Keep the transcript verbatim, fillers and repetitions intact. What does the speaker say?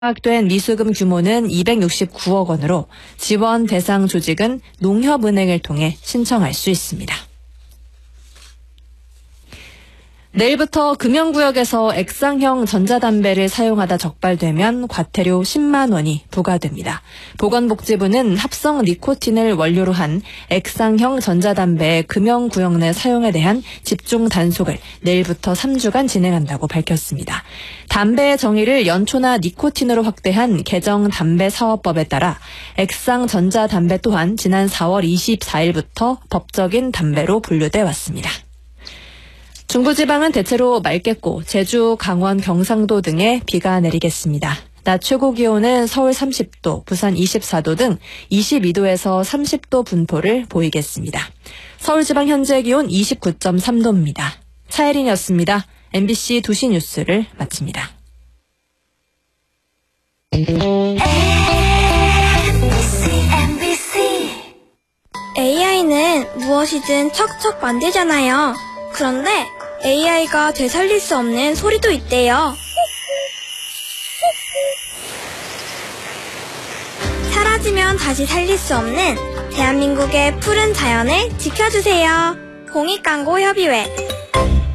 파악된 미수금 규모는 이백육십구억 원으로 지원 대상 조직은 농협은행을 통해 신청할 수 있습니다. 내일부터 금연구역에서 액상형 전자담배를 사용하다 적발되면 과태료 십만 원이 부과됩니다. 보건복지부는 합성 니코틴을 원료로 한 액상형 전자담배의 금연구역 내 사용에 대한 집중 단속을 내일부터 삼 주간 진행한다고 밝혔습니다. 담배의 정의를 연초나 니코틴으로 확대한 개정 담배사업법에 따라 액상 전자담배 또한 지난 사월 이십사일부터 법적인 담배로 분류돼 왔습니다. 중부지방은 대체로 맑겠고 제주, 강원, 경상도 등에 비가 내리겠습니다. 낮 최고 기온은 서울 삼십 도, 부산 이십사 도 등 이십이 도에서 삼십 도 분포를 보이겠습니다. 서울지방 현재 기온 이십구 점 삼 도입니다. 차혜린이었습니다. 엠비씨 두 시 뉴스를 마칩니다. 에이아이는 무엇이든 척척 만들잖아요. 그런데 에이아이가 되살릴 수 없는 소리도 있대요. 사라지면 다시 살릴 수 없는 대한민국의 푸른 자연을 지켜주세요. 공익광고협의회